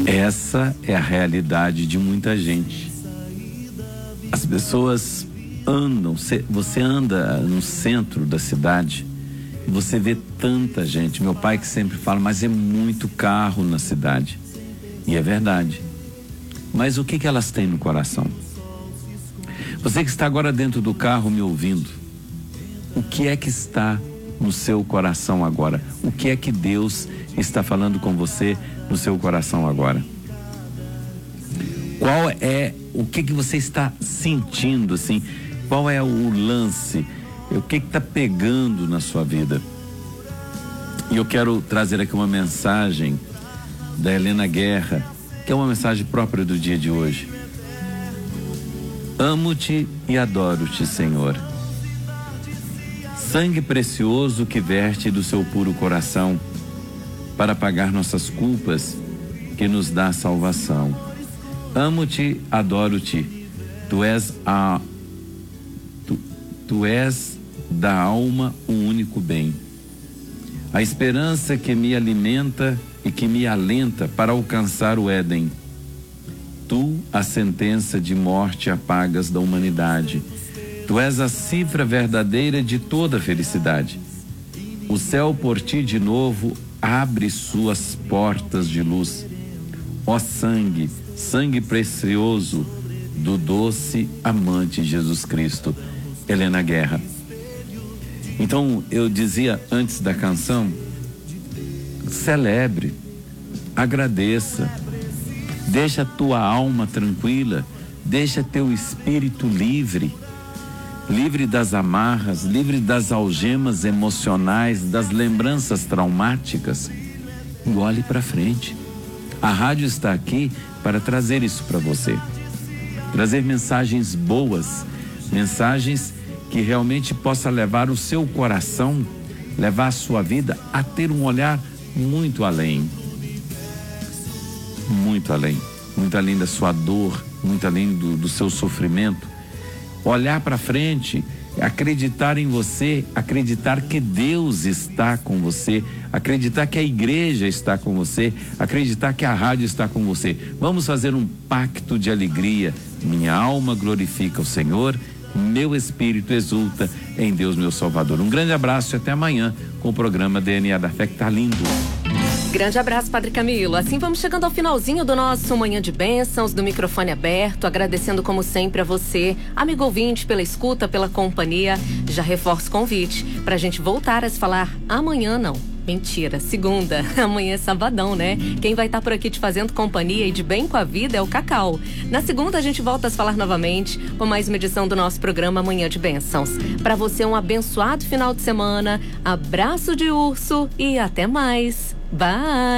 Essa é a realidade de muita gente. As pessoas andam, você anda no centro da cidade e você vê tanta gente. Meu pai que sempre fala, mas é muito carro na cidade. E é verdade. Mas o que elas têm no coração? Você que está agora dentro do carro me ouvindo, o que é que está no seu coração agora? O que é que Deus está falando com você no seu coração agora? Qual é, o que você está sentindo assim? Qual é o lance? O que está pegando na sua vida? E eu quero trazer aqui uma mensagem da Helena Guerra, que é uma mensagem própria do dia de hoje. Amo-te e adoro-te, Senhor. Sangue precioso que verte do seu puro coração para pagar nossas culpas, que nos dá salvação. Amo-te, adoro-te. Tu és da alma o único bem. A esperança que me alimenta e que me alenta para alcançar o Éden. Tu, a sentença de morte apagas da humanidade. Tu és a cifra verdadeira de toda felicidade. O céu por ti de novo abre suas portas de luz. Ó sangue, sangue precioso do doce amante Jesus Cristo. Helena Guerra. Então eu dizia antes da canção, celebre, agradeça, deixa a tua alma tranquila, deixa teu espírito livre das amarras, livre das algemas emocionais, das lembranças traumáticas, e olhe para frente. A rádio está aqui para trazer isso para você, trazer mensagens boas, mensagens que realmente possa levar o seu coração, levar a sua vida a ter um olhar muito além da sua dor, muito além do seu sofrimento. Olhar para frente, acreditar em você, acreditar que Deus está com você, acreditar que a igreja está com você, acreditar que a rádio está com você. Vamos fazer um pacto de alegria. Minha alma glorifica o Senhor, meu espírito exulta em Deus, meu Salvador. Um grande abraço e até amanhã com o programa DNA da Fé, que tá lindo. Grande abraço, Padre Camilo. Assim vamos chegando ao finalzinho do nosso Manhã de Bênçãos, do microfone aberto, agradecendo como sempre a você, amigo ouvinte, pela escuta, pela companhia. Já reforço o convite pra gente voltar a se falar amanhã, não. Mentira, segunda, amanhã é sabadão, né? Quem vai estar por aqui te fazendo companhia e de bem com a vida é o Cacau. Na segunda a gente volta a se falar novamente com mais uma edição do nosso programa Manhã de Bênçãos. Para você um abençoado final de semana, abraço de urso e até mais. Bye!